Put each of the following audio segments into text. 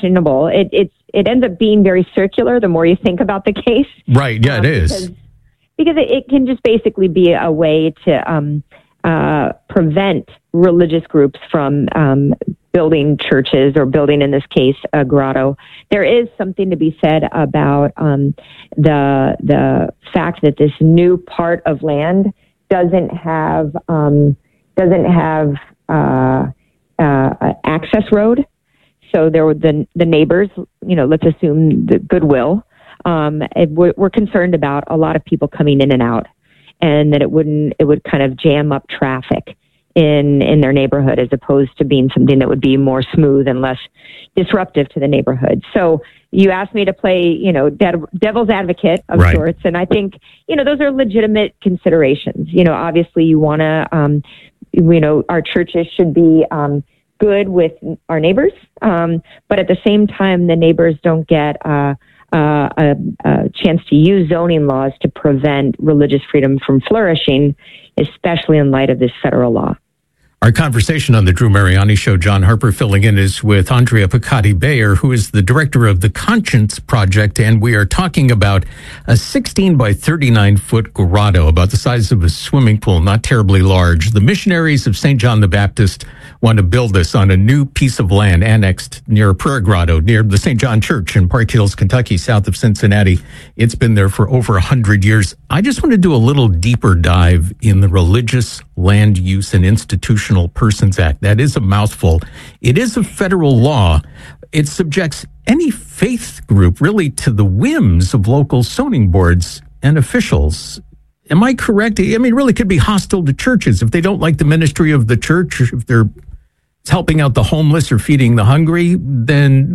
questionable. It ends up being very circular the more you think about the case. Right. Yeah, it is. Because it can just basically be a way to prevent religious groups from building churches or building, in this case, a grotto. There is something to be said about the fact that this new part of land doesn't have access road. So there were the neighbors, let's assume the goodwill. We're concerned about a lot of people coming in and out, and that it would kind of jam up traffic in their neighborhood, as opposed to being something that would be more smooth and less disruptive to the neighborhood. So you asked me to play, devil's advocate of sorts, and I think, those are legitimate considerations. Obviously you want to, our churches should be good with our neighbors, but at the same time, the neighbors don't get a chance to use zoning laws to prevent religious freedom from flourishing, especially in light of this federal law. Our conversation on the Drew Mariani Show, John Harper filling in, is with Andrea Picotti-Bayer, who is the director of the Conscience Project, and we are talking about a 16 by 39-foot grotto, about the size of a swimming pool, not terribly large. The missionaries of St. John the Baptist want to build this on a new piece of land annexed near Prairie Grotto, near the St. John Church in Park Hills, Kentucky, south of Cincinnati. It's been there for over 100 years. I just want to do a little deeper dive in the Religious Land Use and Institutional Persons Act. That is a mouthful. It is a federal law. It subjects any faith group really to the whims of local zoning boards and officials. Am I correct? I mean, it really could be hostile to churches if they don't like the ministry of the church, if they're helping out the homeless or feeding the hungry, then,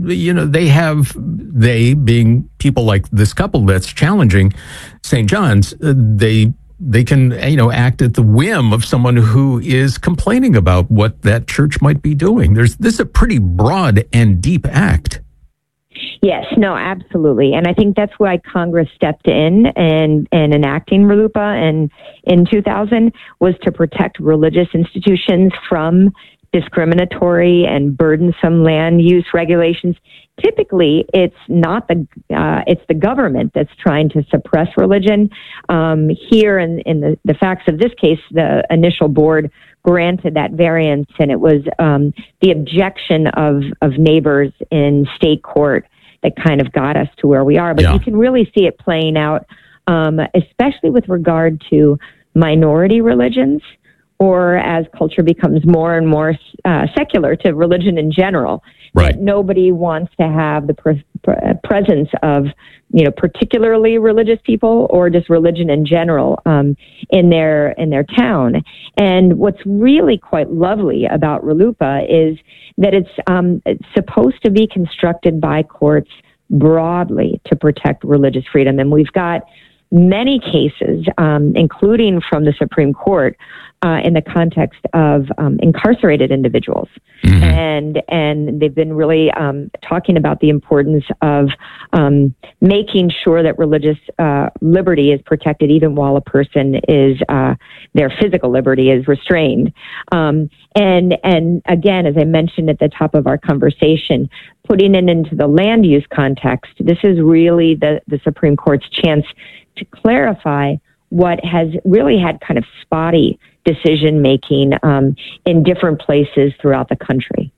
they being people like this couple that's challenging St. John's, they can, act at the whim of someone who is complaining about what that church might be doing. This is a pretty broad and deep act. Yes, no, absolutely. And I think that's why Congress stepped in and enacting RLUIPA in 2000 was to protect religious institutions from discriminatory and burdensome land use regulations. Typically, it's not it's the government that's trying to suppress religion. Here in the facts of this case, the initial board granted that variance, and it was the objection of neighbors in state court that kind of got us to where we are. But you can really see it playing out, especially with regard to minority religions, or as culture becomes more and more secular to religion in general. Right. That nobody wants to have the presence of, particularly religious people or just religion in general in their town. And what's really quite lovely about RLUIPA is that it's supposed to be constructed by courts broadly to protect religious freedom. And we've got many cases, including from the Supreme Court, in the context of incarcerated individuals. Mm-hmm. And they've been really talking about the importance of making sure that religious liberty is protected even while a person is, their physical liberty is restrained. And again, as I mentioned at the top of our conversation, putting it into the land use context, this is really the Supreme Court's chance to clarify what has really had kind of spotty decision-making in different places throughout the country.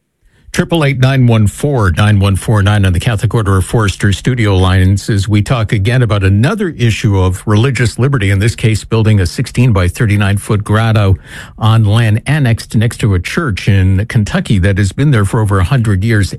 888-914-9149 on the Catholic Order of Foresters studio lines as we talk again about another issue of religious liberty, in this case building a 16 by 39-foot grotto on land annexed next to a church in Kentucky that has been there for over 100 years.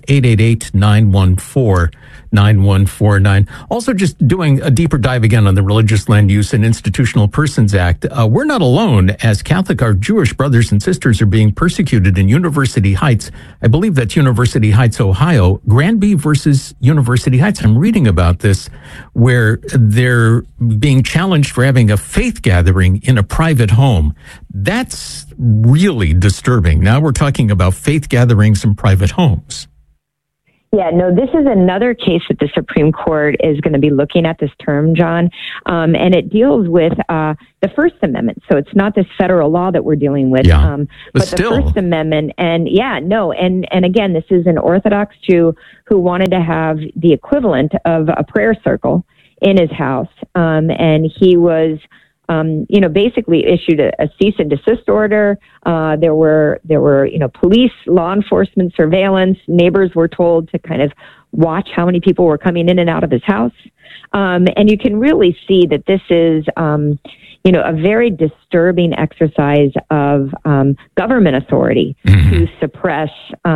888-914-9149. Also just doing a deeper dive again on the Religious Land Use and Institutional Persons Act. We're not alone. As Catholic, our Jewish brothers and sisters are being persecuted in University Heights. I believe that's University Heights, Ohio. Granby versus University Heights. I'm reading about this where they're being challenged for having a faith gathering in a private home. That's really disturbing. Now we're talking about faith gatherings in private homes. Yeah, no, this is another case that the Supreme Court is going to be looking at this term, John, and it deals with the First Amendment. So it's not this federal law that we're dealing with, but still. The First Amendment. And and again, this is an Orthodox Jew who wanted to have the equivalent of a prayer circle in his house, and he was basically issued a cease and desist order. There were, police, law enforcement surveillance. Neighbors were told to kind of watch how many people were coming in and out of his house. And you can really see that this is, a very disturbing exercise of government authority to suppress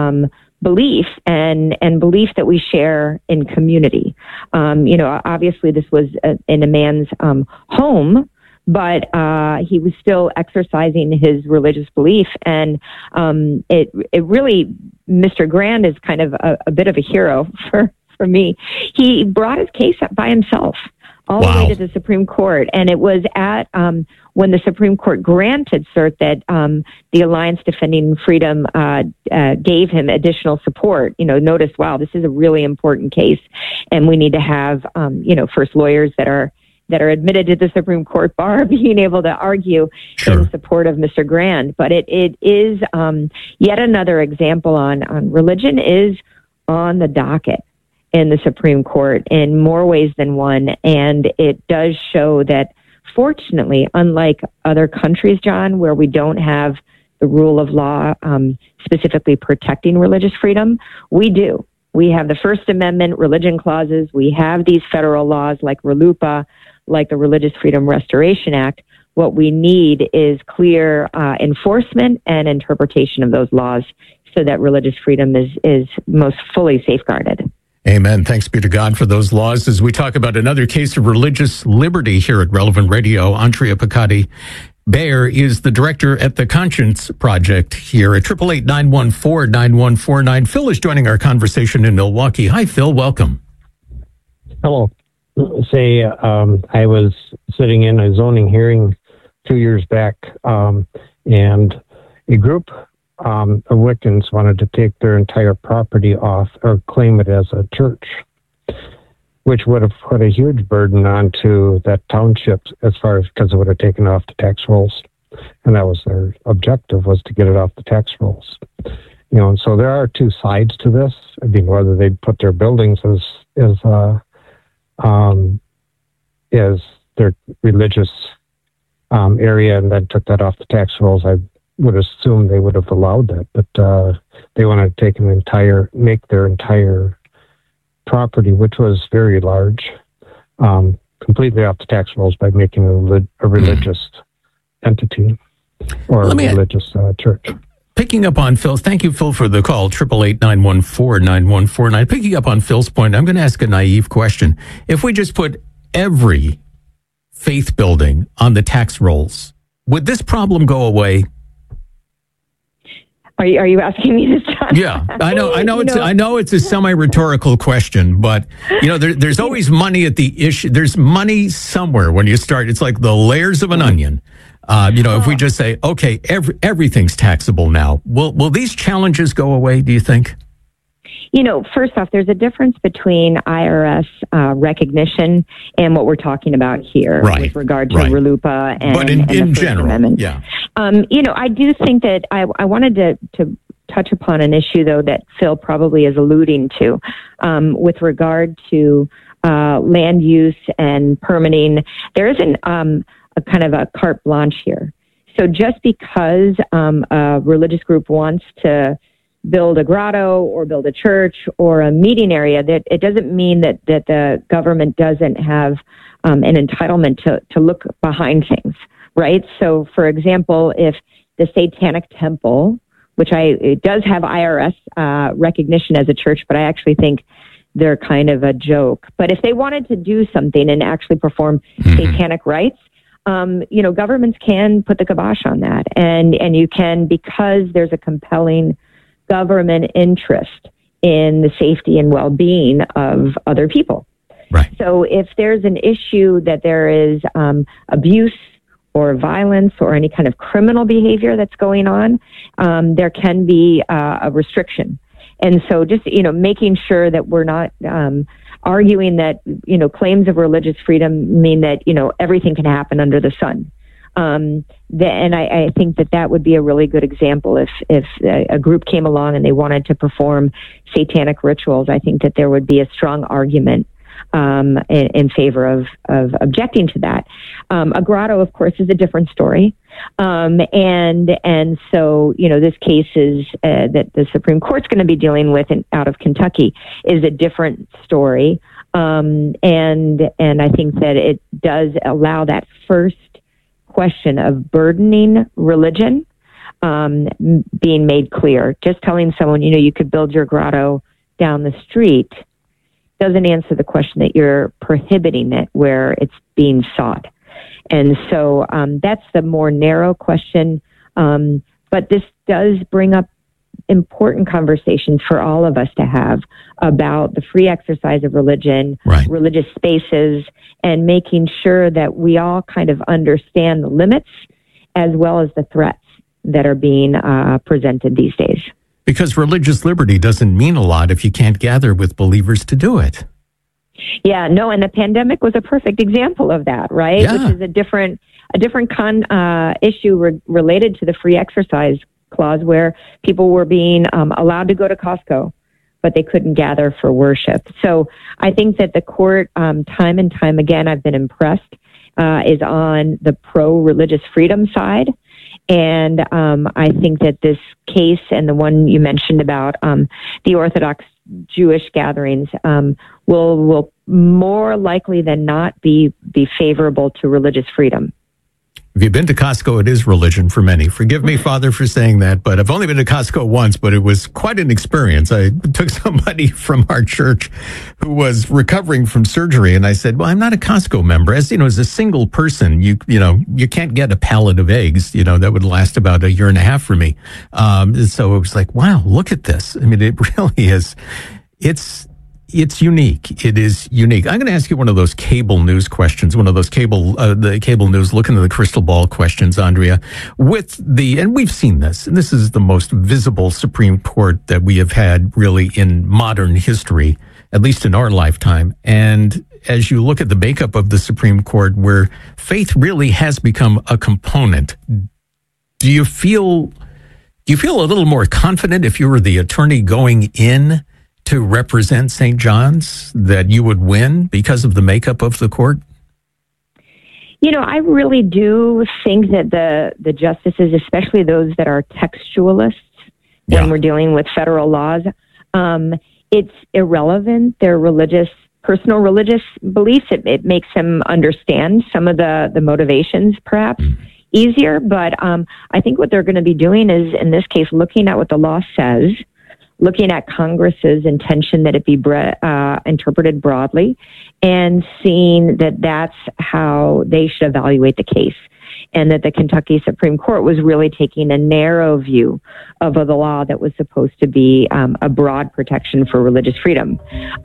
belief and belief that we share in community. Obviously this was in a man's home, but he was still exercising his religious belief. And it really, Mr. Grand is kind of a bit of a hero for me. He brought his case up by himself all the way to the Supreme Court. And it was at when the Supreme Court granted cert that the Alliance Defending Freedom gave him additional support. Notice, wow, this is a really important case, and we need to have, first lawyers that are admitted to the Supreme Court bar being able to argue in support of Mr. Grand. But it is yet another example on religion is on the docket in the Supreme Court in more ways than one. And it does show that, fortunately, unlike other countries, John, where we don't have the rule of law specifically protecting religious freedom, we do. We have the First Amendment religion clauses. We have these federal laws like RLUIPA, like the Religious Freedom Restoration Act. What we need is clear enforcement and interpretation of those laws so that religious freedom is most fully safeguarded. Amen. Thanks be to God for those laws. As we talk about another case of religious liberty here at Relevant Radio, Andrea Piccatti-Bayer is the director at the Conscience Project here at 888-914-9149. Phil is joining our conversation in Milwaukee. Hi, Phil. Welcome. Hello. I was sitting in a zoning hearing 2 years back, and a group of Wiccans wanted to take their entire property off or claim it as a church, which would have put a huge burden onto that township because it would have taken off the tax rolls. And that was their objective, was to get it off the tax rolls. And so there are two sides to this. I mean, whether they'd put their buildings as their religious area and then took that off the tax rolls, I would assume they would have allowed that, but they want to take make their entire property, which was very large, completely off the tax rolls by making a religious entity or a religious church. Picking up on Phil, thank you, Phil, for the call, 888-914-9149. Picking up on Phil's point, I'm going to ask a naive question. If we just put every faith building on the tax rolls, would this problem go away? Are you asking me this, John? Yeah, I know it's a semi-rhetorical question, but there's always money at the issue. There's money somewhere when you start. It's like the layers of an onion. If we just say, okay, everything's taxable now, will these challenges go away, do you think? First off, there's a difference between IRS recognition and what we're talking about here with regard to RLUIPA and but in the First general, Amendment. Yeah. I do think that I wanted to touch upon an issue, though, that Phil probably is alluding to with regard to land use and permitting. There isn't a kind of a carte blanche here. So just because a religious group wants to build a grotto or build a church or a meeting area, that it doesn't mean that the government doesn't have an entitlement to look behind things, right? So, for example, if the Satanic Temple, which it does have IRS recognition as a church, but I actually think they're kind of a joke. But if they wanted to do something and actually perform satanic rites, governments can put the kibosh on that. And you can, because there's a compelling government interest in the safety and well-being of other people. Right. So if there's an issue that there is abuse or violence or any kind of criminal behavior that's going on, there can be a restriction. And so just, making sure that we're not arguing that, claims of religious freedom mean that, everything can happen under the sun. And I think that would be a really good example if a group came along and they wanted to perform satanic rituals. I think that there would be a strong argument in favor of objecting to that. A grotto, of course, is a different story. And so, this case is that the Supreme Court's going to be dealing with out of Kentucky is a different story. And I think that it does allow that first question of burdening religion being made clear. Just telling someone, you could build your grotto down the street doesn't answer the question that you're prohibiting it where it's being sought. And so that's the more narrow question. But this does bring up important conversations for all of us to have about the free exercise of religion, right, religious spaces, and making sure that we all kind of understand the limits as well as the threats that are being presented these days. Because religious liberty doesn't mean a lot if you can't gather with believers to do it. Yeah, no, and the pandemic was a perfect example of that, right? Yeah. Which is a different issue related to the free exercise clause, where people were being allowed to go to Costco, but they couldn't gather for worship. So I think that the court, time and time again, I've been impressed, is on the pro-religious freedom side. And I think that this case and the one you mentioned about the Orthodox Jewish gatherings will more likely than not be favorable to religious freedom. If you've been to Costco, it is religion for many. Forgive me, Father, for saying that, but I've only been to Costco once, but it was quite an experience. I took somebody from our church who was recovering from surgery, and I said, well, I'm not a Costco member. As a single person, you can't get a pallet of eggs, that would last about a year and a half for me. So it was like, wow, look at this. I mean, it really is. It's unique. It is unique. I'm going to ask you one of those cable news questions, one of those the cable news look into the crystal ball questions, Andrea, and we've seen this, and this is the most visible Supreme Court that we have had really in modern history, at least in our lifetime. And as you look at the makeup of the Supreme Court, where faith really has become a component, do you feel a little more confident if you were the attorney going in to represent St. John's that you would win because of the makeup of the court? I really do think that the justices, especially those that are textualists, when we're dealing with federal laws, it's irrelevant. Their personal religious beliefs, it makes them understand some of the motivations perhaps easier. But I think what they're going to be doing is, in this case, looking at what the law says, looking at Congress's intention that it be interpreted broadly, and seeing that that's how they should evaluate the case, and that the Kentucky Supreme Court was really taking a narrow view of the law that was supposed to be a broad protection for religious freedom.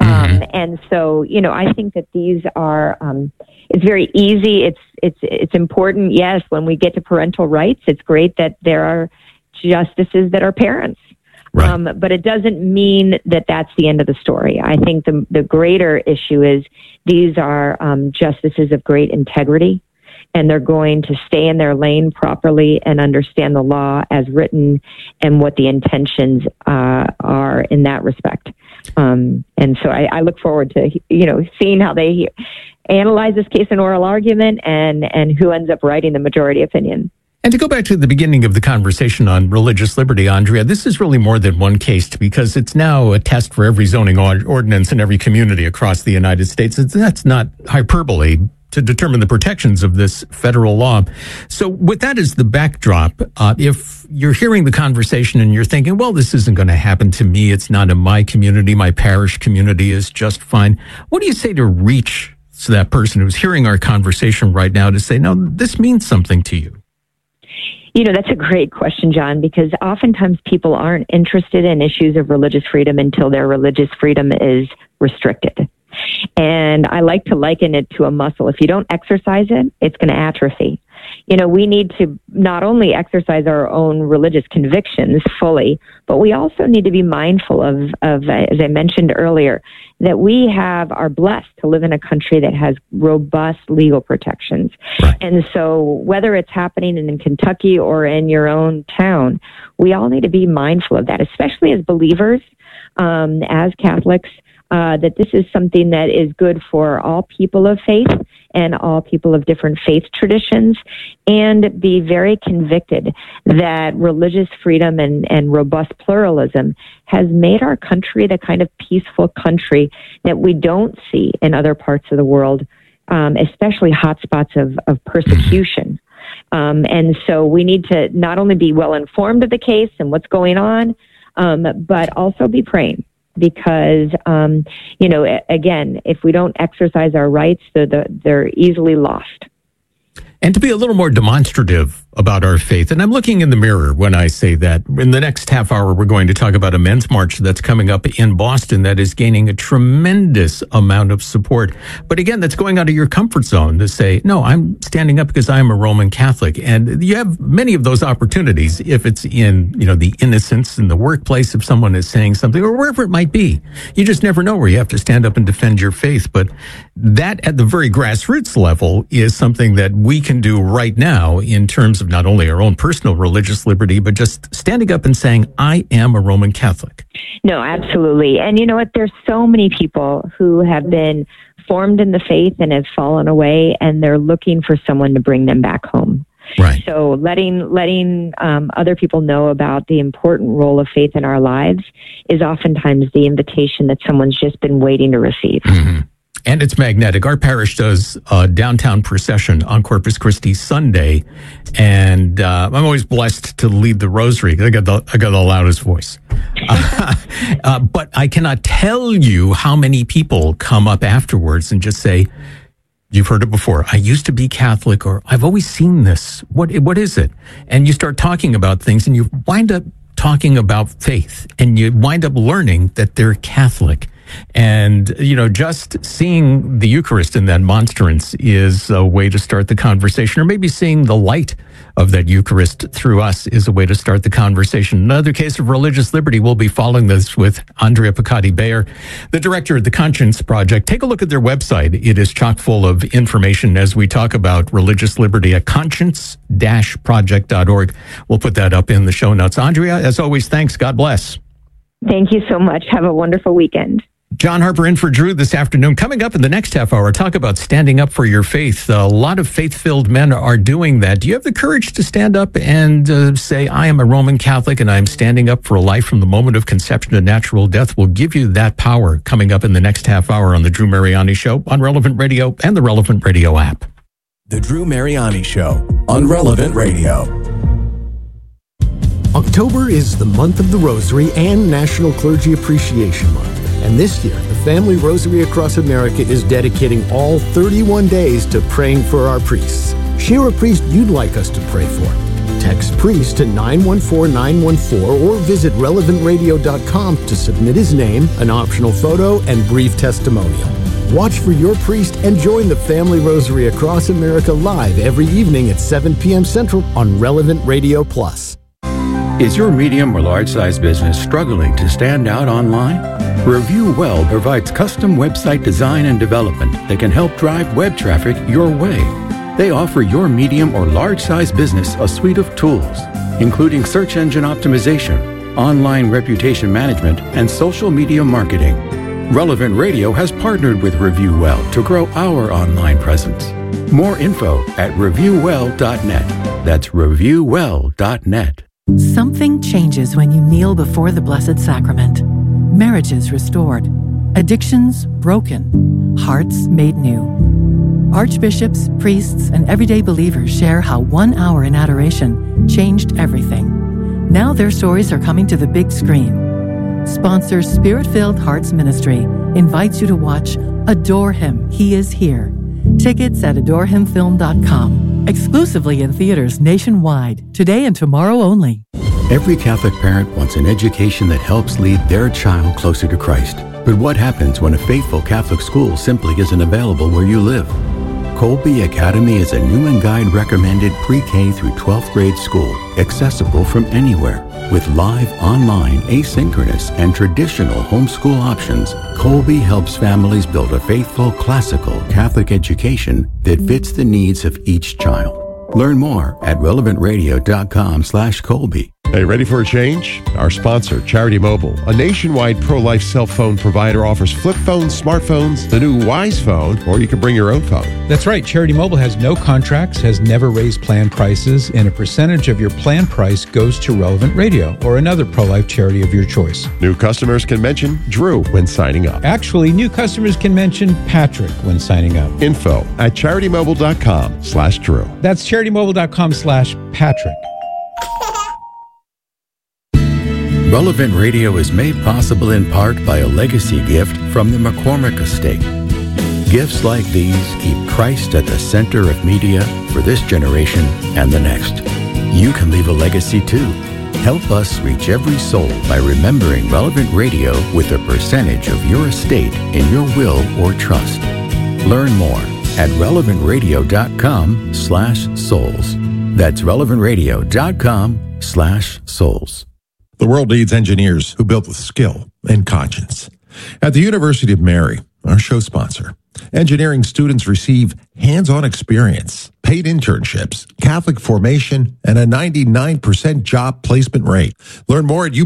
And so, I think that these are, it's very easy. It's important. Yes, when we get to parental rights, it's great that there are justices that are parents. Right. But it doesn't mean that that's the end of the story. I think the greater issue is these are justices of great integrity, and they're going to stay in their lane properly and understand the law as written and what the intentions are in that respect. And so I look forward to seeing how they analyze this case in oral argument and who ends up writing the majority opinion. And to go back to the beginning of the conversation on religious liberty, Andrea, this is really more than one case because it's now a test for every zoning ordinance in every community across the United States. That's not hyperbole to determine the protections of this federal law. So with that as the backdrop, if you're hearing the conversation and you're thinking, well, this isn't going to happen to me, it's not in my community, my parish community is just fine, what do you say to reach that person who's hearing our conversation right now to say, no, this means something to you? That's a great question, John, because oftentimes people aren't interested in issues of religious freedom until their religious freedom is restricted. And I like to liken it to a muscle. If you don't exercise it, it's going to atrophy. we need to not only exercise our own religious convictions fully, but we also need to be mindful of as I mentioned earlier, that we are blessed to live in a country that has robust legal protections. Right. And so whether it's happening in Kentucky or in your own town, we all need to be mindful of that, especially as believers, as Catholics, that this is something that is good for all people of faith and all people of different faith traditions, and be very convicted that religious freedom and robust pluralism has made our country the kind of peaceful country that we don't see in other parts of the world, especially hotspots of persecution. And so we need to not only be well informed of the case and what's going on, but also be praying. Because, again, if we don't exercise our rights, they're easily lost. And to be a little more demonstrative about our faith, and I'm looking in the mirror when I say that. In the next half hour, we're going to talk about a men's march that's coming up in Boston that is gaining a tremendous amount of support. But again, that's going out of your comfort zone to say, no, I'm standing up because I'm a Roman Catholic. And you have many of those opportunities if it's in, the innocence in the workplace, if someone is saying something or wherever it might be. You just never know where you have to stand up and defend your faith. But that at the very grassroots level is something that we can do right now in terms of not only our own personal religious liberty, but just standing up and saying, I am a Roman Catholic. No, absolutely. And you know what? There's so many people who have been formed in the faith and have fallen away, and they're looking for someone to bring them back home. Right. So letting other people know about the important role of faith in our lives is oftentimes the invitation that someone's just been waiting to receive. Mm-hmm. And it's magnetic. Our parish does a downtown procession on Corpus Christi Sunday, and I'm always blessed to lead the rosary. I got the loudest voice. But I cannot tell you how many people come up afterwards and just say, you've heard it before. I used to be Catholic, or I've always seen this. What is it? And you start talking about things, and you wind up talking about faith, and you wind up learning that they're Catholic. And, just seeing the Eucharist in that monstrance is a way to start the conversation, or maybe seeing the light of that Eucharist through us is a way to start the conversation. Another case of religious liberty. We'll be following this with Andrea Piccotti-Bayer, the director of the Conscience Project. Take a look at their website. It is chock full of information as we talk about religious liberty at conscience-project.org. We'll put that up in the show notes. Andrea, as always, thanks. God bless. Thank you so much. Have a wonderful weekend. John Harper in for Drew this afternoon. Coming up in the next half hour, talk about standing up for your faith. A lot of faith-filled men are doing that. Do you have the courage to stand up and say, I am a Roman Catholic and I'm standing up for a life from the moment of conception to natural death? We'll give you that power coming up in the next half hour on the Drew Mariani Show on Relevant Radio and the Relevant Radio app. The Drew Mariani Show on Relevant Radio. October is the month of the Rosary and National Clergy Appreciation Month. And this year, the Family Rosary Across America is dedicating all 31 days to praying for our priests. Share a priest you'd like us to pray for. Text priest to 914-914 or visit relevantradio.com to submit his name, an optional photo, and brief testimonial. Watch for your priest and join the Family Rosary Across America live every evening at 7 p.m. Central on Relevant Radio Plus. Is your medium or large-size business struggling to stand out online? Review Well provides custom website design and development that can help drive web traffic your way. They offer your medium or large-size business a suite of tools, including search engine optimization, online reputation management, and social media marketing. Relevant Radio has partnered with Review Well to grow our online presence. More info at reviewwell.net. That's reviewwell.net. Something changes when you kneel before the Blessed Sacrament. Marriages restored, addictions broken, hearts made new. Archbishops, priests, and everyday believers share how 1 hour in adoration changed everything. Now their stories are coming to the big screen. Sponsor Spirit-Filled Hearts Ministry invites you to watch Adore Him, He is Here. Tickets at adorehimfilm.com. Exclusively in theaters nationwide, today and tomorrow only. Every Catholic parent wants an education that helps lead their child closer to Christ. But what happens when a faithful Catholic school simply isn't available where you live? Colby Academy is a Newman Guide recommended pre-K through 12th grade school, accessible from anywhere. With live, online, asynchronous, and traditional homeschool options, Colby helps families build a faithful, classical Catholic education that fits the needs of each child. Learn more at relevantradio.com/Colby. Hey, ready for a change? Our sponsor, Charity Mobile, a nationwide pro-life cell phone provider, offers flip phones, smartphones, the new Wise phone, or you can bring your own phone. That's right. Charity Mobile has no contracts, has never raised plan prices, and a percentage of your plan price goes to Relevant Radio or another pro-life charity of your choice. New customers can mention Drew when signing up. Actually, new customers can mention Patrick when signing up. Info at CharityMobile.com/Drew. That's CharityMobile.com/Patrick. Relevant Radio is made possible in part by a legacy gift from the McCormick Estate. Gifts like these keep Christ at the center of media for this generation and the next. You can leave a legacy too. Help us reach every soul by remembering Relevant Radio with a percentage of your estate in your will or trust. Learn more at relevantradio.com/souls. That's relevantradio.com/souls. The world needs engineers who build with skill and conscience. At the University of Mary, our show sponsor, engineering students receive hands-on experience, paid internships, Catholic formation, and a 99% job placement rate. Learn more at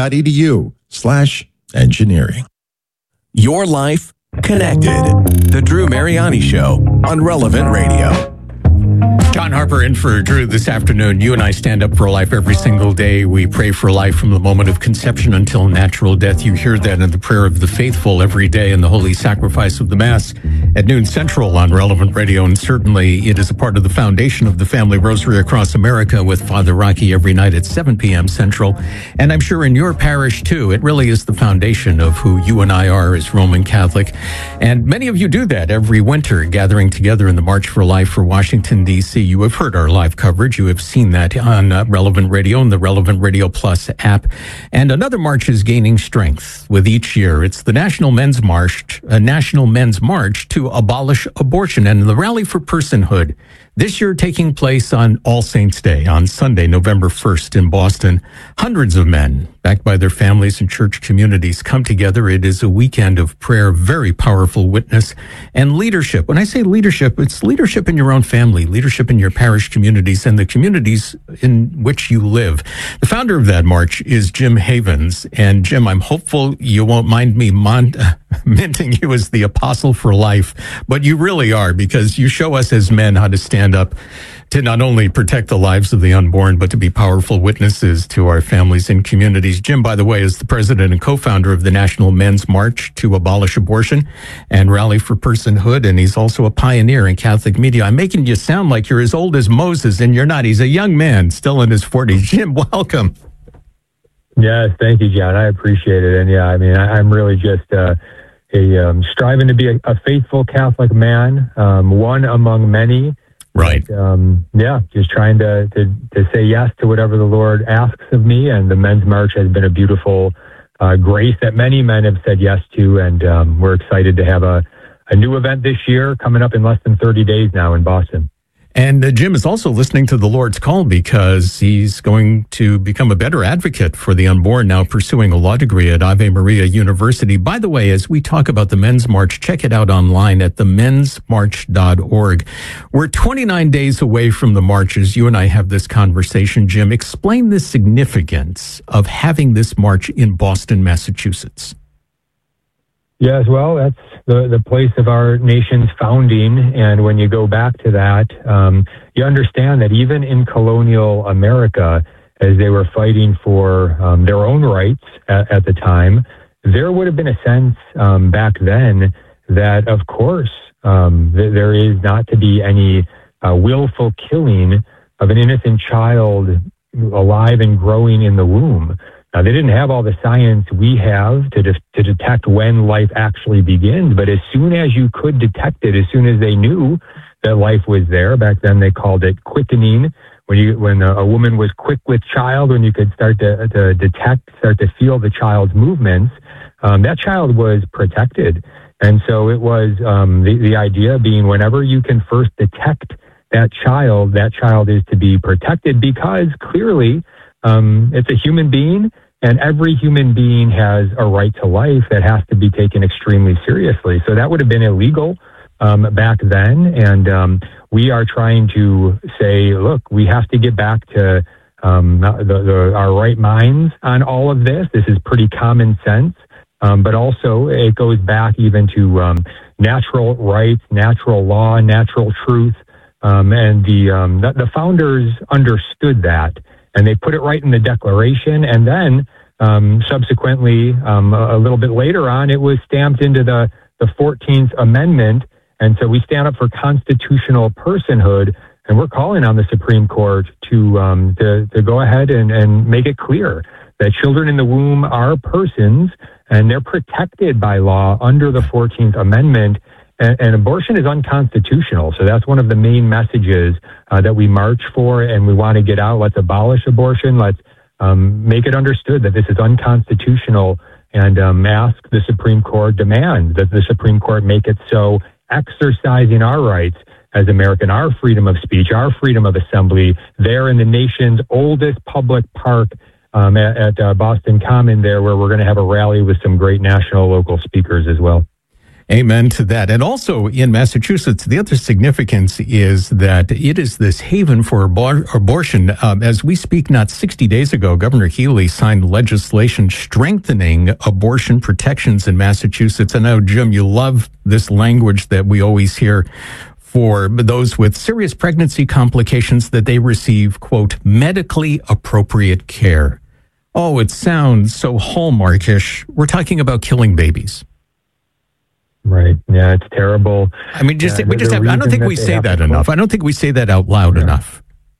umary.edu/engineering. Your life connected. The Drew Mariani Show on Relevant Radio. John Harper in for Drew this afternoon. You and I stand up for life every single day. We pray for life from the moment of conception until natural death. You hear that in the prayer of the faithful every day in the holy sacrifice of the Mass at noon Central on Relevant Radio. And certainly it is a part of the foundation of the Family Rosary across America with Father Rocky every night at 7 p.m. Central. And I'm sure in your parish too, it really is the foundation of who you and I are as Roman Catholic. And many of you do that every winter, gathering together in the March for Life for Washington, D.C. You have heard our live coverage. You have seen that on Relevant Radio and the Relevant Radio Plus app. And another march is gaining strength with each year. It's the National Men's March, a National Men's March to abolish abortion and the Rally for Personhood. This year taking place on All Saints' Day, on Sunday, November 1st in Boston. Hundreds of men, backed by their families and church communities, come together. It is a weekend of prayer, very powerful witness, and leadership. When I say leadership, it's leadership in your own family, leadership in your parish communities, and the communities in which you live. The founder of that march is Jim Havens. And Jim, I'm hopeful you won't mind me minting you as the apostle for life, but you really are, because you show us as men how to stand up to not only protect the lives of the unborn, but to be powerful witnesses to our families and communities. Jim, by the way, is the president and co-founder of the National Men's March to abolish abortion and Rally for Personhood, and he's also a pioneer in Catholic media. I'm making you sound like you're as old as Moses, and you're not. He's a young man, still in his 40s. Jim, welcome. Yes, thank you, John. I appreciate it. And yeah, I mean, I'm really just striving to be a faithful Catholic man, one among many. Right. Just trying to say yes to whatever the Lord asks of me. And the Men's March has been a beautiful grace that many men have said yes to. And we're excited to have a new event this year coming up in less than 30 days now in Boston. And Jim is also listening to the Lord's call because he's going to become a better advocate for the unborn, now pursuing a law degree at Ave Maria University. By the way, as we talk about the Men's March, check it out online at themensmarch.org. We're 29 days away from the marches. You and I have this conversation. Jim, explain the significance of having this march in Boston, Massachusetts. Yes, well, that's the place of our nation's founding. And when you go back to that, you understand that even in colonial America, as they were fighting for their own rights at the time, there would have been a sense back then that, of course, there is not to be any willful killing of an innocent child alive and growing in the womb. Now, they didn't have all the science we have to detect when life actually begins, but as soon as you could detect it, as soon as they knew that life was there, back then they called it quickening, when a woman was quick with child, when you could start to detect, start to feel the child's movements, that child was protected. And so it was the idea being whenever you can first detect that child is to be protected because clearly it's a human being, and every human being has a right to life that has to be taken extremely seriously. So that would have been illegal back then. And we are trying to say, look, we have to get back to our right minds on all of this. This is pretty common sense. But also it goes back even to natural rights, natural law, natural truth. And the founders understood that, and they put it right in the Declaration. And then subsequently, a little bit later on, it was stamped into the 14th Amendment. And so we stand up for constitutional personhood, and we're calling on the Supreme Court to go ahead and make it clear that children in the womb are persons, and they're protected by law under the 14th Amendment. And abortion is unconstitutional. So that's one of the main messages that we march for, and we want to get out. Let's abolish abortion. Let's make it understood that this is unconstitutional, and ask the Supreme Court, demand that the Supreme Court make it so, exercising our rights as American, our freedom of speech, our freedom of assembly, there in the nation's oldest public park at Boston Common there, where we're going to have a rally with some great national local speakers as well. Amen to that. And also in Massachusetts, the other significance is that it is this haven for abortion. As we speak, not 60 days ago, Governor Healy signed legislation strengthening abortion protections in Massachusetts. I know, Jim, you love this language that we always hear for those with serious pregnancy complications, that they receive, quote, medically appropriate care. Oh, it sounds so hallmarkish. We're talking about killing babies. Right. Yeah, it's terrible. I mean, I don't think we say that enough. I don't think we say that out loud enough.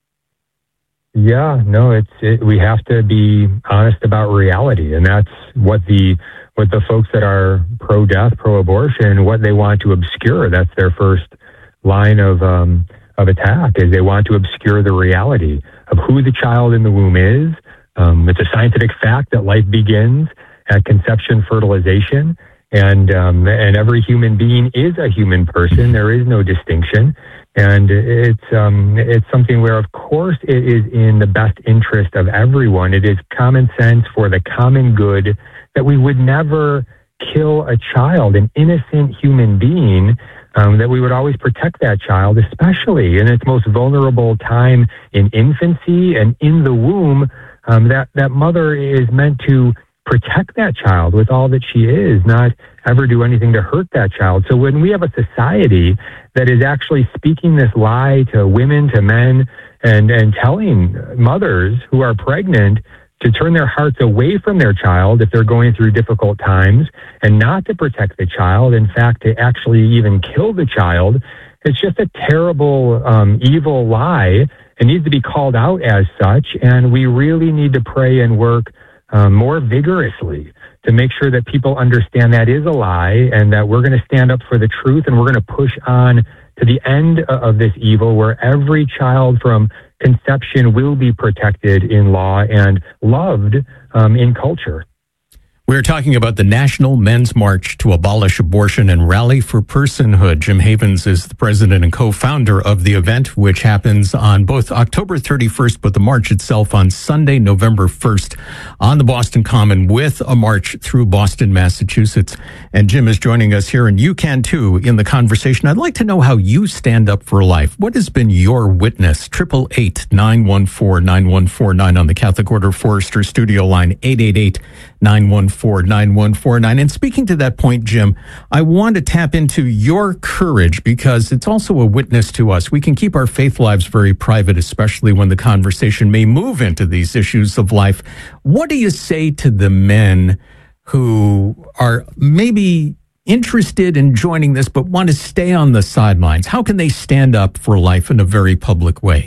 Yeah, no, we have to be honest about reality. And that's what the folks that are pro-death, pro-abortion, what they want to obscure. That's their first line of attack, is they want to obscure the reality of who the child in the womb is. It's a scientific fact that life begins at conception, fertilization. And every human being is a human person. There is no distinction. And it's something where, of course, it is in the best interest of everyone. It is common sense for the common good that we would never kill a child, an innocent human being, that we would always protect that child, especially in its most vulnerable time in infancy and in the womb. That mother is meant to protect that child with all that she is, not ever do anything to hurt that child. So when we have a society that is actually speaking this lie to women, to men, and telling mothers who are pregnant to turn their hearts away from their child if they're going through difficult times, and not to protect the child, in fact, to actually even kill the child, it's just a terrible, evil lie. It needs to be called out as such, and we really need to pray and work more vigorously to make sure that people understand that is a lie, and that we're going to stand up for the truth, and we're going to push on to the end of this evil, where every child from conception will be protected in law and loved in culture. We're talking about the National Men's March to Abolish Abortion and Rally for Personhood. Jim Havens is the president and co-founder of the event, which happens on both October 31st, but the march itself on Sunday, November 1st on the Boston Common, with a march through Boston, Massachusetts. And Jim is joining us here, and you can too in the conversation. I'd like to know how you stand up for life. What has been your witness? 888-914-9149 on the Catholic Order Forester studio line, 888-914-9149. And speaking to that point, Jim, I want to tap into your courage, because it's also a witness to us. We can keep our faith lives very private, especially when the conversation may move into these issues of life. What do you say to the men who are maybe interested in joining this but want to stay on the sidelines? How can they stand up for life in a very public way?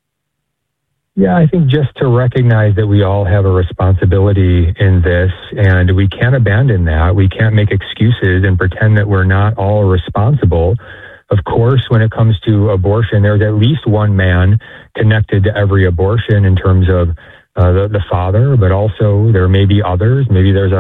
Yeah, I think just to recognize that we all have a responsibility in this, and we can't abandon that. We can't make excuses and pretend that we're not all responsible. Of course, when it comes to abortion, there's at least one man connected to every abortion in terms of the father, but also there may be others. Maybe there's a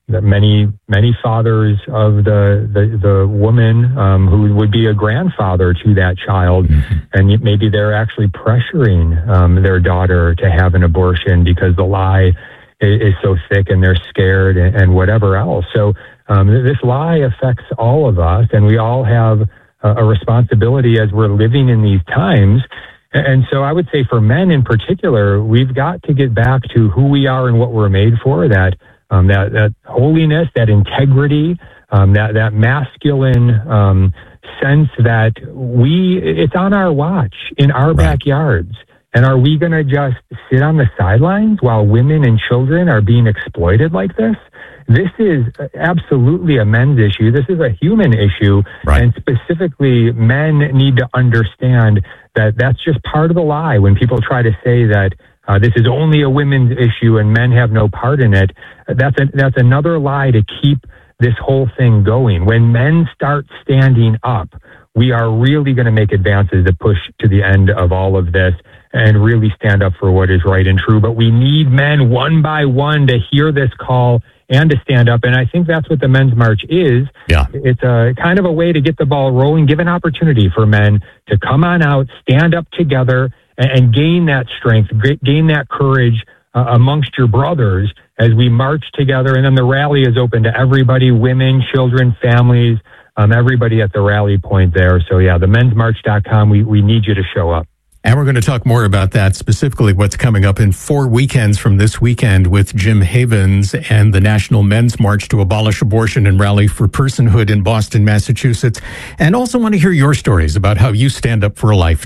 many fathers of the woman who would be a grandfather to that child, and maybe they're actually pressuring their daughter to have an abortion because the lie is so thick and they're scared and whatever else. So this lie affects all of us, and we all have a responsibility as we're living in these times. And so I would say for men in particular, we've got to get back to who we are and what we're made for, that holiness, that integrity, that masculine sense that it's on our watch in our backyards. And are we going to just sit on the sidelines while women and children are being exploited like this? This is absolutely a men's issue. This is a human issue. Right. And specifically, men need to understand that that's just part of the lie. When people try to say that this is only a women's issue and men have no part in it, that's another lie to keep this whole thing going. When men start standing up, we are really going to make advances to push to the end of all of this and really stand up for what is right and true. But we need men one by one to hear this call and to stand up. And I think that's what the Men's March is. Yeah. It's a kind of a way to get the ball rolling, give an opportunity for men to come on out, stand up together, and gain that strength, gain that courage amongst your brothers as we march together. And then the rally is open to everybody, women, children, families, everybody at the rally point there. So yeah, themensmarch.com, we need you to show up. And we're going to talk more about that, specifically what's coming up in 4 weekends from this weekend with Jim Havens and the National Men's March to Abolish Abortion and Rally for Personhood in Boston, Massachusetts. And also want to hear your stories about how you stand up for a life.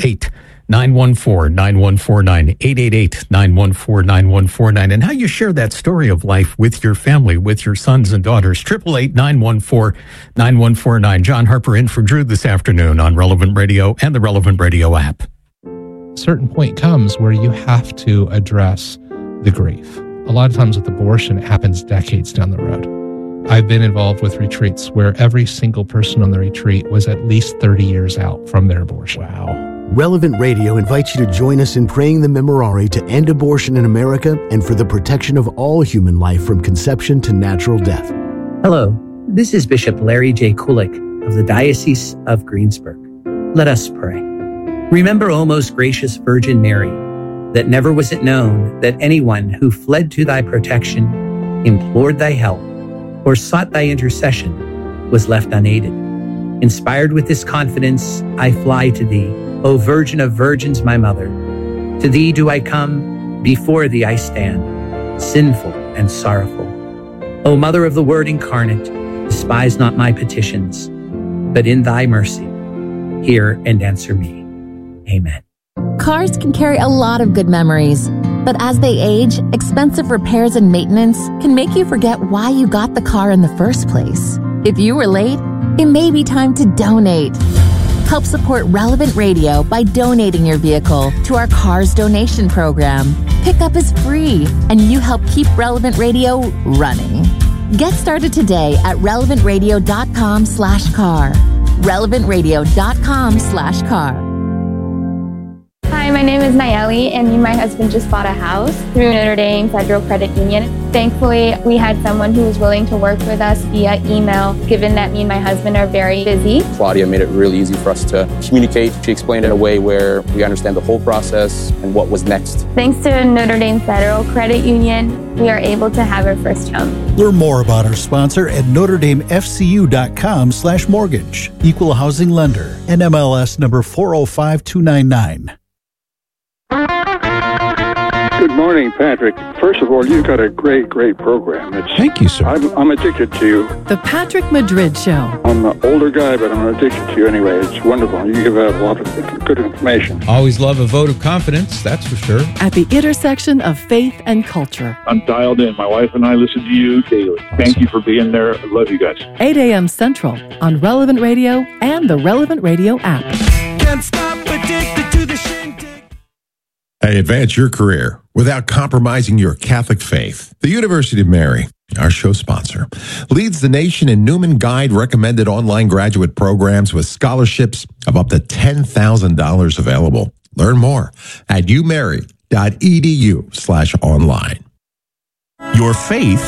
888-914-9149, 888-914-9149, and how you share that story of life with your family, with your sons and daughters. 888-914-9149. John Harper in for Drew this afternoon on Relevant Radio and the Relevant Radio app. A certain point comes where you have to address the grief. A lot of times with abortion, it happens decades down the road. I've been involved with retreats where every single person on the retreat was at least 30 years out from their abortion. Wow. Relevant Radio invites you to join us in praying the Memorare to end abortion in America and for the protection of all human life from conception to natural death. Hello, this is Bishop Larry J. Kulik of the Diocese of Greensburg. Let us pray. Remember, O most gracious Virgin Mary, that never was it known that anyone who fled to thy protection, implored thy help, or sought thy intercession was left unaided. Inspired with this confidence, I fly to thee, O Virgin of Virgins, my Mother. To thee do I come, before thee I stand, sinful and sorrowful. O Mother of the Word incarnate, despise not my petitions, but in thy mercy, hear and answer me. Amen. Cars can carry a lot of good memories, but as they age, expensive repairs and maintenance can make you forget why you got the car in the first place. If you were late, it may be time to donate. Help support Relevant Radio by donating your vehicle to our Cars Donation Program. Pickup is free, and you help keep Relevant Radio running. Get started today at relevantradio.com/car. relevantradio.com/car. Hi, my name is Nayeli, and me and my husband just bought a house through Notre Dame Federal Credit Union. Thankfully, we had someone who was willing to work with us via email, given that me and my husband are very busy. Claudia made it really easy for us to communicate. She explained it in a way where we understand the whole process and what was next. Thanks to Notre Dame Federal Credit Union, we are able to have our first home. Learn more about our sponsor at NotreDameFCU.com/mortgage. Equal housing lender. NMLS number 405299. Good morning, Patrick. First of all, you've got a great program. Thank you, sir. I'm addicted to you. The Patrick Madrid Show. I'm an older guy, but I'm addicted to you anyway. It's wonderful. You give out a lot of good information. Always love a vote of confidence, that's for sure. At the intersection of faith and culture. I'm dialed in. My wife and I listen to you daily. Awesome. Thank you for being there. I love you guys. 8 a.m. Central on Relevant Radio and the Relevant Radio app. Can't stop addicted to the shindig. Hey, advance your career without compromising your Catholic faith. The University of Mary, our show sponsor, leads the nation in Newman Guide recommended online graduate programs with scholarships of up to $10,000 available. Learn more at umary.edu/online. Your faith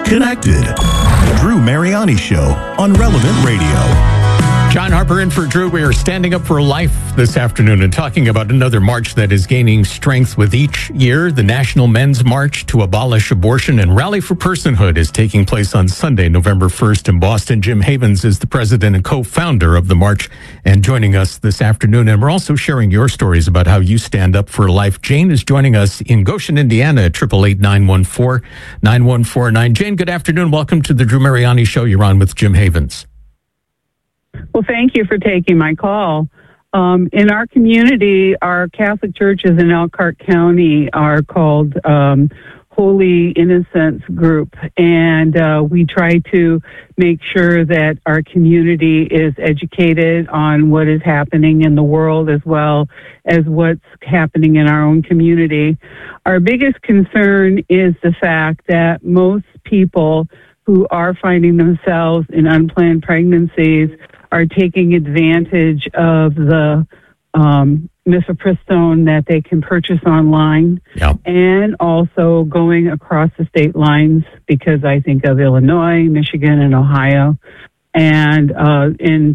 Connected. The Drew Mariani Show on Relevant Radio. John Harper in for Drew. We are standing up for life this afternoon and talking about another march that is gaining strength with each year. The National Men's March to Abolish Abortion and Rally for Personhood is taking place on Sunday, November 1st in Boston. Jim Havens is the president and co-founder of the march and joining us this afternoon. And we're also sharing your stories about how you stand up for life. Jane is joining us in Goshen, Indiana at 888-914-9149. Jane, good afternoon. Welcome to the Drew Mariani Show. You're on with Jim Havens. Well, thank you for taking my call. In our community, our Catholic churches in Elkhart County are called Holy Innocents Group, and we try to make sure that our community is educated on what is happening in the world as well as what's happening in our own community. Our biggest concern is the fact that most people who are finding themselves in unplanned pregnancies are taking advantage of the mifepristone that they can purchase online, and also going across the state lines, because I think of Illinois, Michigan, and Ohio. And in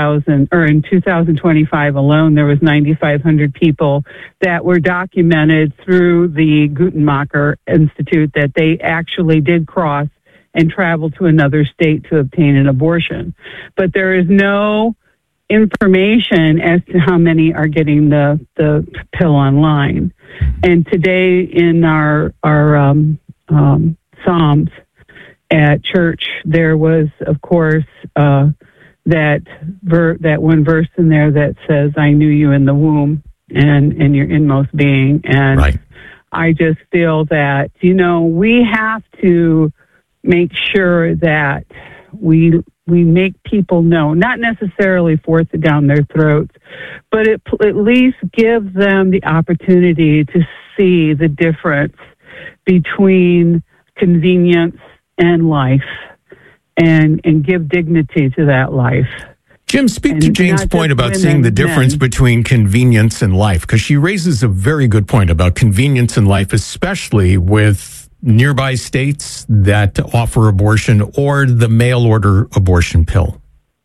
2025 alone, there was 9,500 people that were documented through the Guttmacher Institute that they actually did cross and travel to another state to obtain an abortion. But there is no information as to how many are getting the pill online. And today in our Psalms at church, there was, of course, that one verse in there that says, "I knew you in the womb and in your inmost being." And right. I just feel that, we have to make sure that we make people know, not necessarily force it down their throats, but it at least gives them the opportunity to see the difference between convenience and life, and give dignity to that life. Jim, speak to Jane's point about seeing the difference between convenience and life, because she raises a very good point about convenience in life, especially with nearby states that offer abortion or the mail order abortion pill.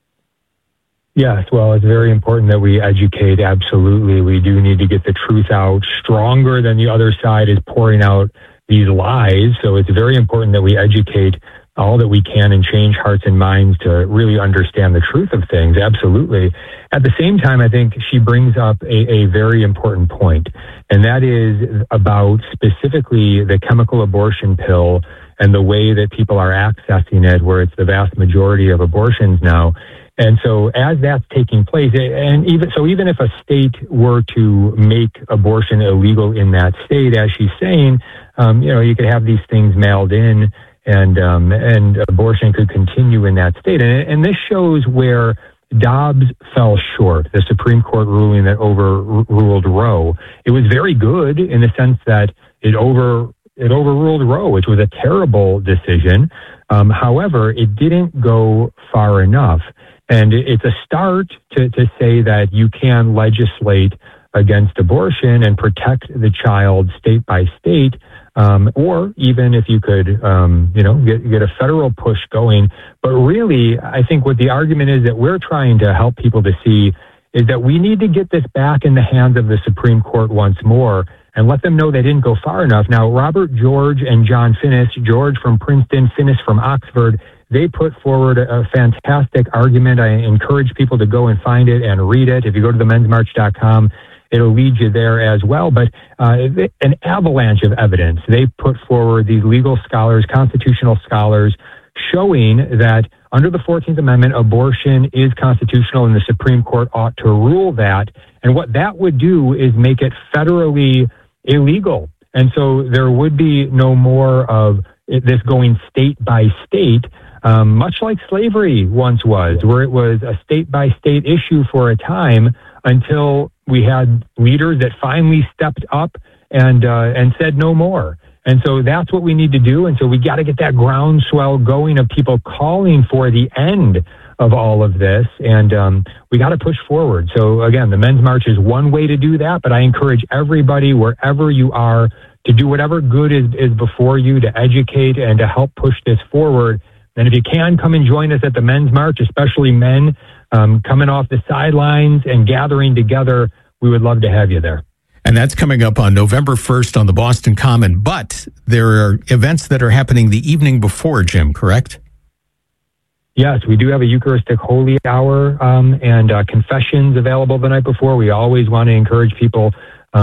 Yes, well, it's very important that we educate. Absolutely. We do need to get the truth out stronger than the other side is pouring out these lies. So it's very important that we educate all that we can and change hearts and minds to really understand the truth of things. Absolutely. At the same time, I think she brings up a very important point, and that is about specifically the chemical abortion pill and the way that people are accessing it, where it's the vast majority of abortions now. And so as that's taking place, and even if a state were to make abortion illegal in that state, as she's saying, you could have these things mailed in, and abortion could continue in that state. And this shows where Dobbs fell short, the Supreme Court ruling that overruled Roe. It was very good in the sense that it overruled Roe, which was a terrible decision. However, it didn't go far enough. And it's a start to say that you can legislate against abortion and protect the child state by state, or even if you could, get a federal push going. But really, I think what the argument is that we're trying to help people to see is that we need to get this back in the hands of the Supreme Court once more and let them know they didn't go far enough. Now, Robert George and John Finnis, George from Princeton, Finnis from Oxford, they put forward a fantastic argument. I encourage people to go and find it and read it. If you go to themensmarch.com, it'll lead you there as well. But an avalanche of evidence. They put forward, these legal scholars, constitutional scholars, showing that under the 14th Amendment, abortion is constitutional and the Supreme Court ought to rule that. And what that would do is make it federally illegal. And so there would be no more of this going state by state, much like slavery once was, where it was a state by state issue for a time until we had leaders that finally stepped up and said no more. And so that's what we need to do. And so we got to get that groundswell going of people calling for the end of all of this. And we got to push forward. So again, the Men's March is one way to do that, but I encourage everybody, wherever you are, to do whatever good is before you, to educate and to help push this forward. And if you can, come and join us at the Men's March, especially men coming off the sidelines and gathering together. We would love to have you there. And that's coming up on November 1st on the Boston Common. But there are events that are happening the evening before, Jim, correct? Yes, we do have a Eucharistic Holy Hour and confessions available the night before. We always want to encourage people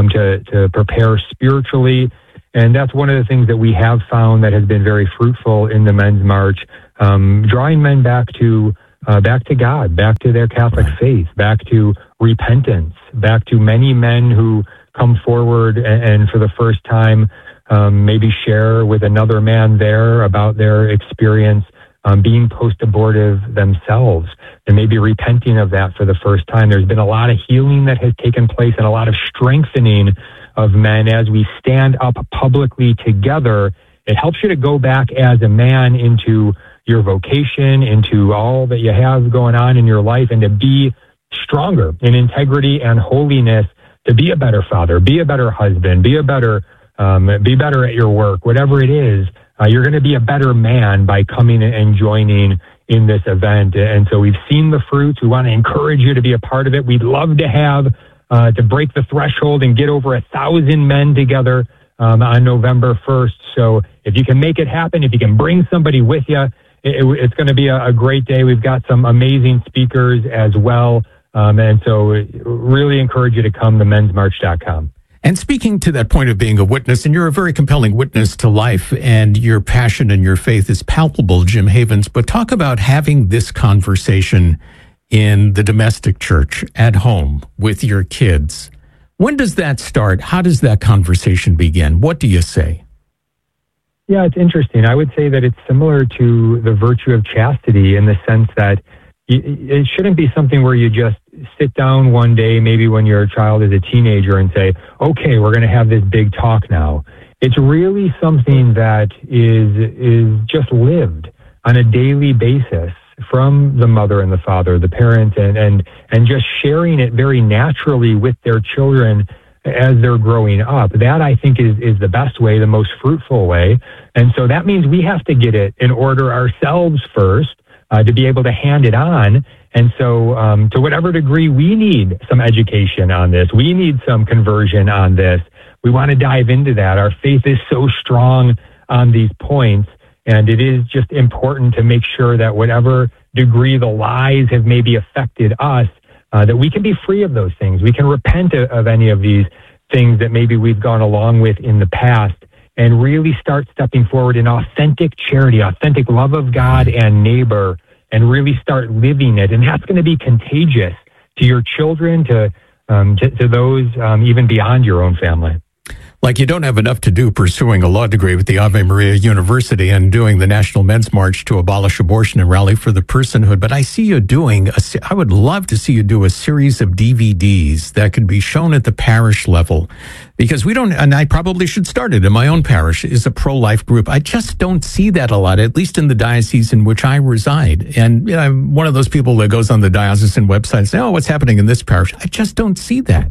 to prepare spiritually. And that's one of the things that we have found that has been very fruitful in the Men's March, drawing men back to God, back to their Catholic faith, back to repentance, back to many men who come forward and for the first time maybe share with another man there about their experience being post-abortive themselves and maybe repenting of that for the first time. There's been a lot of healing that has taken place and a lot of strengthening of men as we stand up publicly together. It helps you to go back as a man into your vocation, into all that you have going on in your life, and to be stronger in integrity and holiness, to be a better father, be a better husband, be better at your work, whatever it is. You're going to be a better man by coming and joining in this event. And so we've seen the fruits. We want to encourage you to be a part of it. We'd love to have to break the threshold and get over 1,000 men together on November 1st. So if you can make it happen, if you can bring somebody with you, it's going to be a great day. We've got some amazing speakers as well. And so really encourage you to come to mensmarch.com. And speaking to that point of being a witness, and you're a very compelling witness to life, and your passion and your faith is palpable, Jim Havens, but talk about having this conversation in the domestic church, at home, with your kids. When does that start? How does that conversation begin? What do you say? Yeah, it's interesting. I would say that it's similar to the virtue of chastity in the sense that it shouldn't be something where you just sit down one day, maybe when your child is a teenager, and say, okay, we're going to have this big talk now. It's really something that is just lived on a daily basis from the mother and the father, the parent, and just sharing it very naturally with their children as they're growing up. That, I think, is the best way, the most fruitful way. And so that means we have to get it in order ourselves first to be able to hand it on. And so to whatever degree we need some education on this, we need some conversion on this, we want to dive into that. Our faith is so strong on these points, and it is just important to make sure that whatever degree the lies have maybe affected us, that we can be free of those things. We can repent of any of these things that maybe we've gone along with in the past, and really start stepping forward in authentic charity, authentic love of God and neighbor, and really start living it. And that's going to be contagious to your children, to those even beyond your own family. Like you don't have enough to do pursuing a law degree with the Ave Maria University and doing the National Men's March to abolish abortion and rally for the personhood. But I see you doing, I would love to see you do a series of DVDs that could be shown at the parish level. Because we don't, and I probably should start it in my own parish, is a pro-life group. I just don't see that a lot, at least in the diocese in which I reside. And I'm one of those people that goes on the diocesan website and says, oh, what's happening in this parish? I just don't see that.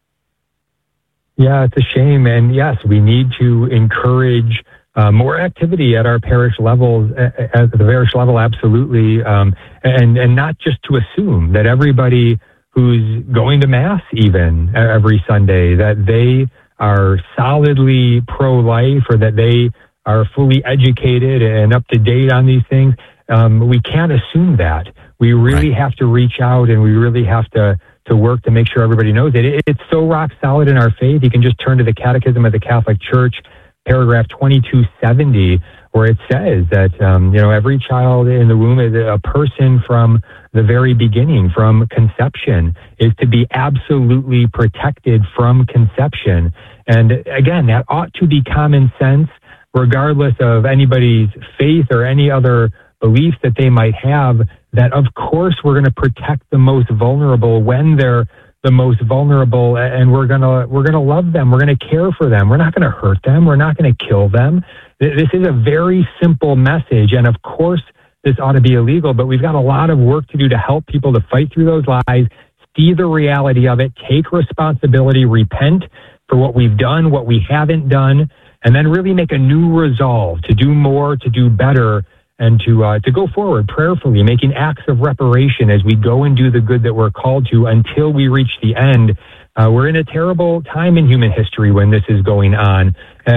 Yeah, it's a shame. And yes, we need to encourage more activity at our parish levels, at the parish level, absolutely. And not just to assume that everybody who's going to Mass even every Sunday, that they are solidly pro-life or that they are fully educated and up to date on these things. We can't assume that. We really have to reach out, and we really have to work to make sure everybody knows it. It's so rock solid in our faith. You can just turn to the Catechism of the Catholic Church, paragraph 2270, where it says that, every child in the womb is a person from the very beginning, from conception, is to be absolutely protected from conception. And again, that ought to be common sense, regardless of anybody's faith or any other beliefs that they might have, that of course we're going to protect the most vulnerable when they're the most vulnerable, and we're going to love them. We're going to care for them. We're not going to hurt them. We're not going to kill them. This is a very simple message, and of course this ought to be illegal, but we've got a lot of work to do to help people to fight through those lies, see the reality of it, take responsibility, repent for what we've done, what we haven't done, and then really make a new resolve to do more, to do better, and to go forward prayerfully, making acts of reparation as we go and do the good that we're called to until we reach the end. We're in a terrible time in human history when this is going on,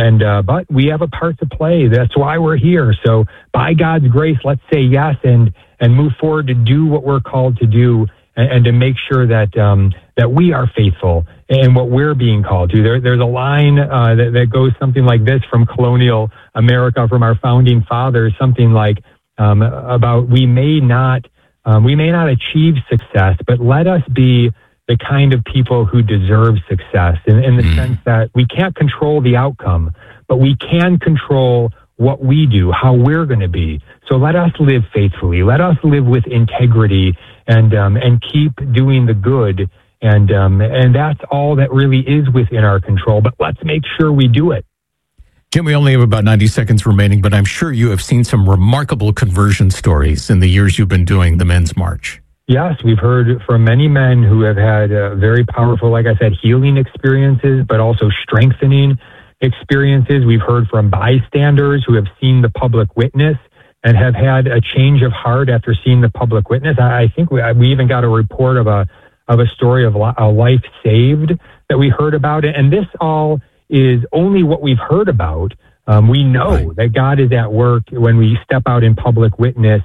but we have a part to play. That's why we're here. So by God's grace, let's say yes and move forward to do what we're called to do, and to make sure that that we are faithful in what we're being called to. There's a line that goes something like this from colonial America, from our founding fathers, something like about we may not achieve success, but let us be the kind of people who deserve success in the sense that we can't control the outcome, but we can control what we do, how we're going to be. So let us live faithfully. Let us live with integrity and keep doing the good. And that's all that really is within our control. But let's make sure we do it. Jim, we only have about 90 seconds remaining, but I'm sure you have seen some remarkable conversion stories in the years you've been doing the Men's March. Yes, we've heard from many men who have had very powerful, like I said, healing experiences, but also strengthening experiences. We've heard from bystanders who have seen the public witness and have had a change of heart after seeing the public witness. I think we even got a report of a story of a life saved that we heard about it. And this all is only what we've heard about. We know that God is at work when we step out in public witness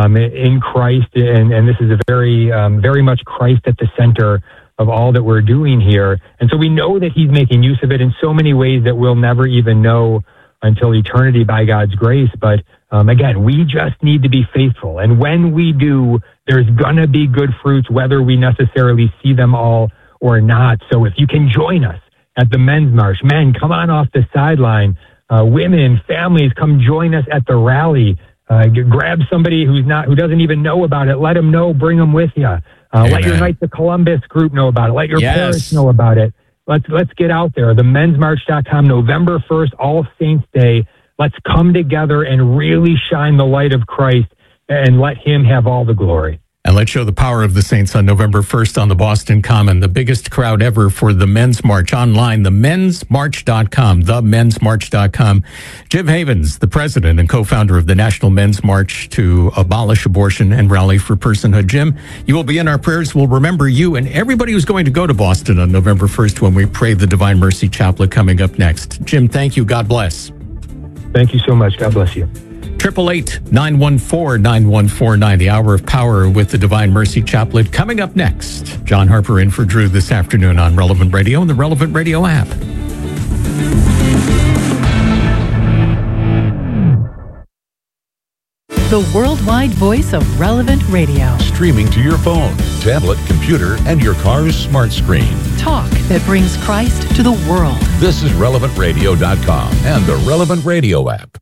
in Christ, and this is a very much Christ at the center of all that we're doing here. And so we know that he's making use of it in so many ways that we'll never even know until eternity by God's grace. But again, we just need to be faithful. And when we do, there's going to be good fruits, whether we necessarily see them all or not. So if you can join us at the Men's March, men, come on off the sideline. Women, families, come join us at the rally. Grab somebody who doesn't even know about it. Let them know. Bring them with you. Let your Knights of Columbus group know about it. Let your parish know about it. Let's get out there. TheMen'sMarch.com, November 1st, All Saints Day. Let's come together and really shine the light of Christ and let him have all the glory. And let's show the power of the saints on November 1st on the Boston Common. The biggest crowd ever for the Men's March online, TheMen'sMarch.com, TheMen'sMarch.com. Jim Havens, the president and co-founder of the National Men's March to abolish abortion and rally for personhood. Jim, you will be in our prayers. We'll remember you and everybody who's going to go to Boston on November 1st when we pray the Divine Mercy Chaplet coming up next. Jim, thank you. God bless. Thank you so much. God bless you. 888-914-9149, the Hour of Power with the Divine Mercy Chaplet. Coming up next, John Harper in for Drew this afternoon on Relevant Radio and the Relevant Radio app. The worldwide voice of Relevant Radio. Streaming to your phone, tablet, computer, and your car's smart screen. Talk that brings Christ to the world. This is RelevantRadio.com and the Relevant Radio app.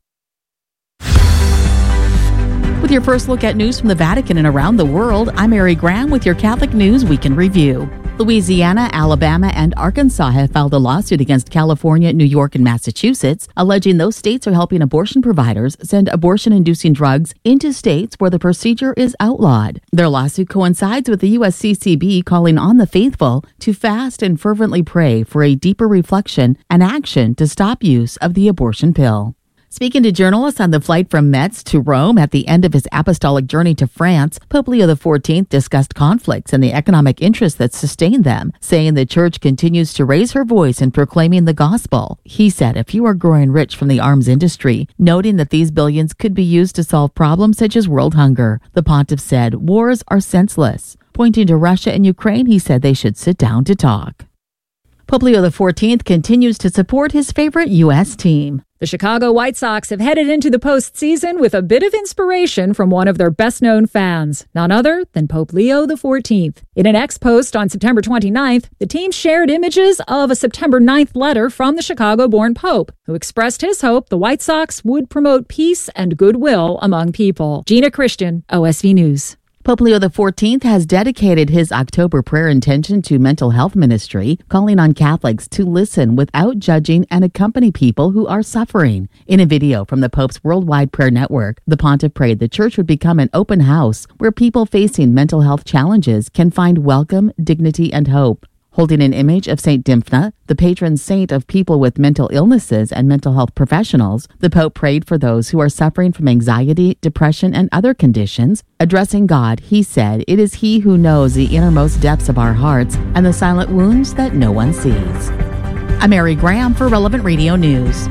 With your first look at news from the Vatican and around the world, I'm Mary Graham with your Catholic News Weekend Review. Louisiana, Alabama, and Arkansas have filed a lawsuit against California, New York, and Massachusetts, alleging those states are helping abortion providers send abortion-inducing drugs into states where the procedure is outlawed. Their lawsuit coincides with the USCCB calling on the faithful to fast and fervently pray for a deeper reflection and action to stop use of the abortion pill. Speaking to journalists on the flight from Metz to Rome at the end of his apostolic journey to France, Pope Leo XIV discussed conflicts and the economic interests that sustain them, saying the Church continues to raise her voice in proclaiming the gospel. He said a few are growing rich from the arms industry, noting that these billions could be used to solve problems such as world hunger. The pontiff said wars are senseless. Pointing to Russia and Ukraine, he said they should sit down to talk. Pope Leo XIV continues to support his favorite U.S. team. The Chicago White Sox have headed into the postseason with a bit of inspiration from one of their best-known fans, none other than Pope Leo XIV. In an ex-post on September 29th, the team shared images of a September 9th letter from the Chicago-born Pope, who expressed his hope the White Sox would promote peace and goodwill among people. Gina Christian, OSV News. Pope Leo XIV has dedicated his October prayer intention to mental health ministry, calling on Catholics to listen without judging and accompany people who are suffering. In a video from the Pope's Worldwide Prayer Network, the pontiff prayed the Church would become an open house where people facing mental health challenges can find welcome, dignity, and hope. Holding an image of St. Dymphna, the patron saint of people with mental illnesses and mental health professionals, the Pope prayed for those who are suffering from anxiety, depression, and other conditions. Addressing God, he said, "It is He who knows the innermost depths of our hearts and the silent wounds that no one sees." I'm Mary Graham for Relevant Radio News.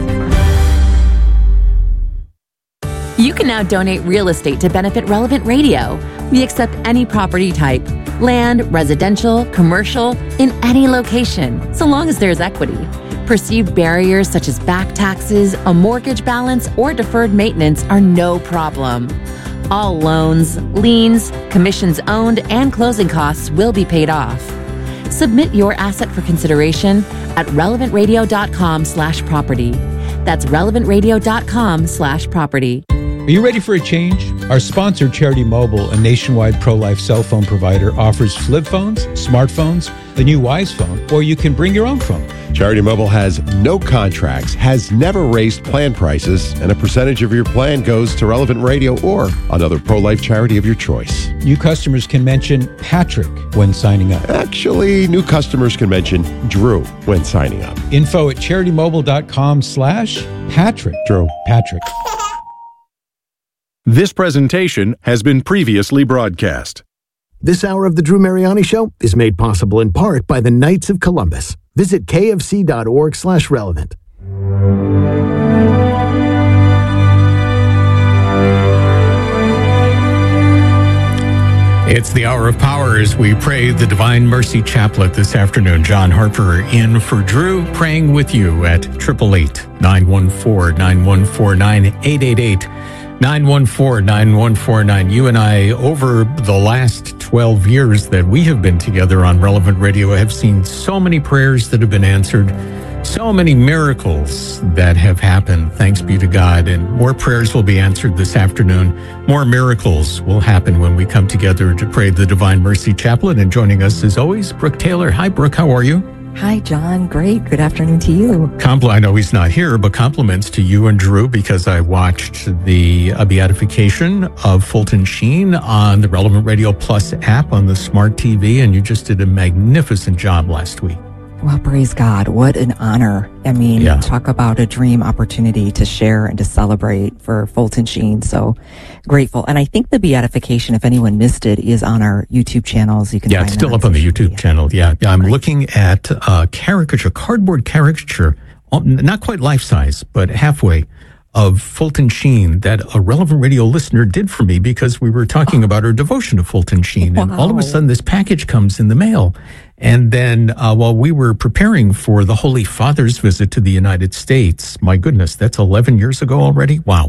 You can now donate real estate to benefit Relevant Radio. We accept any property type, land, residential, commercial, in any location, so long as there's equity. Perceived barriers such as back taxes, a mortgage balance, or deferred maintenance are no problem. All loans, liens, commissions owned, and closing costs will be paid off. Submit your asset for consideration at relevantradio.com/property. That's relevantradio.com/property. Are you ready for a change? Our sponsor, Charity Mobile, a nationwide pro-life cell phone provider, offers flip phones, smartphones, the new Wise phone, or you can bring your own phone. Charity Mobile has no contracts, has never raised plan prices, and a percentage of your plan goes to Relevant Radio or another pro-life charity of your choice. New customers can mention Patrick when signing up. Actually, new customers can mention Drew when signing up. Info at CharityMobile.com/Patrick. Drew. Patrick. This presentation has been previously broadcast. This hour of the Drew Mariani Show is made possible in part by the Knights of Columbus. Visit kfc.org/relevant. It's the hour of power as we pray the Divine Mercy Chaplet this afternoon. John Harper in for Drew, praying with you at 888-914-9149, 888-914-9149. You and I, over the last 12 years that we have been together on Relevant Radio, have seen so many prayers that have been answered, so many miracles that have happened. Thanks be to God. And more prayers will be answered this afternoon. More miracles will happen when we come together to pray the Divine Mercy Chaplet. And joining us as always, Brooke Taylor. Hi, Brooke. How are you? Hi, John. Great. Good afternoon to you. I know he's not here, but compliments to you and Drew, because I watched the beatification of Fulton Sheen on the Relevant Radio Plus app on the smart TV, and you just did a magnificent job last week. Well, praise God. What an honor. I mean, talk about a dream opportunity to share and to celebrate for Fulton Sheen. So grateful. And I think the beatification, if anyone missed it, is on our YouTube channels. You can find it's still up on the YouTube channel. Yeah. I'm looking at a caricature, cardboard caricature, not quite life size, but halfway, of Fulton Sheen that a Relevant Radio listener did for me because we were talking about her devotion to Fulton Sheen. And all of a sudden this package comes in the mail. And then while we were preparing for the Holy Father's visit to the United States, my goodness, that's 11 years ago already. Wow.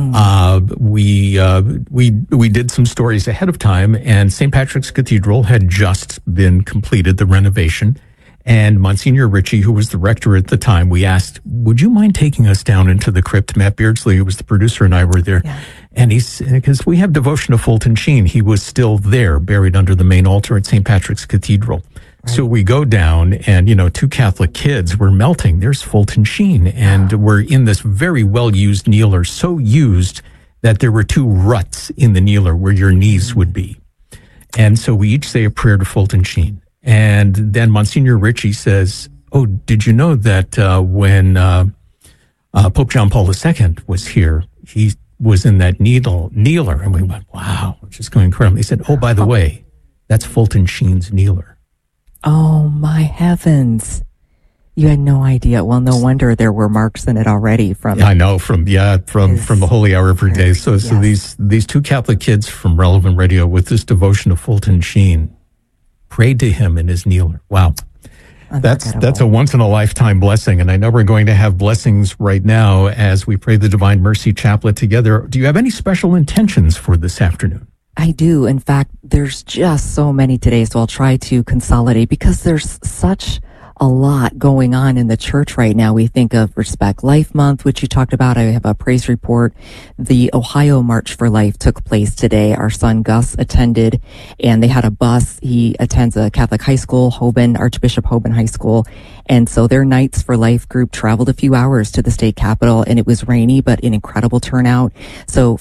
We did some stories ahead of time, and St. Patrick's Cathedral had just been completed, the renovation. And Monsignor Ritchie, who was the rector at the time, we asked, would you mind taking us down into the crypt? Matt Beardsley, who was the producer, and I were there. Yeah. And because we have devotion to Fulton Sheen, he was still there, buried under the main altar at St. Patrick's Cathedral. Right. So we go down, and, two Catholic kids were melting. There's Fulton Sheen. And we're in this very well-used kneeler, so used that there were 2 ruts in the kneeler where your knees would be. And so we each say a prayer to Fulton Sheen. And then Monsignor Ritchie says, oh, did you know that when Pope John Paul II was here, he was in that kneeler? And we went, wow, just going incredible. He said, oh, by the way, that's Fulton Sheen's kneeler. Oh, my heavens. You had no idea. Well, no wonder there were marks in it already from... I know, from the Holy Hour every day. So these 2 Catholic kids from Relevant Radio with this devotion to Fulton Sheen prayed to him in his kneeler. Wow. That's a once-in-a-lifetime blessing, and I know we're going to have blessings right now as we pray the Divine Mercy Chaplet together. Do you have any special intentions for this afternoon? I do. In fact, there's just so many today, so I'll try to consolidate because there's such a lot going on in the church right now. We think of Respect Life Month, which you talked about. I have a praise report. The Ohio March for Life took place today. Our son Gus attended, and they had a bus. He attends a Catholic high school, Archbishop Hoban High School. And so their Knights for Life group traveled a few hours to the state capitol, and it was rainy, but an incredible turnout. So for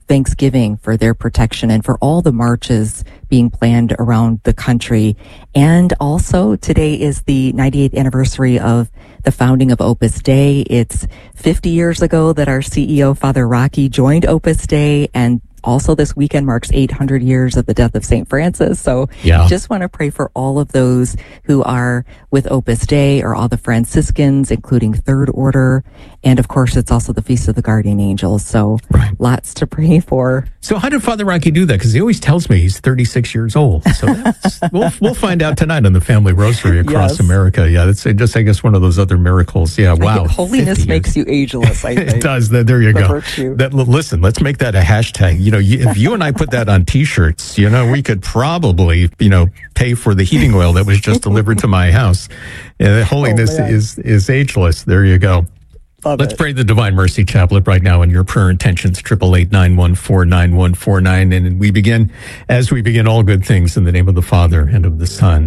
Thanksgiving for their protection and for all the marches being planned around the country. And also today is the 98th anniversary of the founding of Opus Dei. It's 50 years ago that our CEO, Father Rocky, joined Opus Dei, and also this weekend marks 800 years of the death of St. Francis. So just want to pray for all of those who are with Opus Dei or all the Franciscans, including Third Order. And of course, it's also the Feast of the Guardian Angels. So lots to pray for. So how did Father Rocky do that? Because he always tells me he's 36 years old. So we'll find out tonight on the Family Rosary across America. Yeah, that's just, I guess, one of those other miracles. Yeah, wow. Holiness makes you ageless, I think. It does. There you go. Virtue. Listen, let's make that a hashtag. If you and I put that on T-shirts, we could probably, pay for the heating oil that was just delivered to my house. Holiness is ageless. There you go. Let's pray the Divine Mercy Chaplet right now in your prayer intentions, 888-914-9149. And we begin, as we begin all good things, in the name of the Father, and of the Son,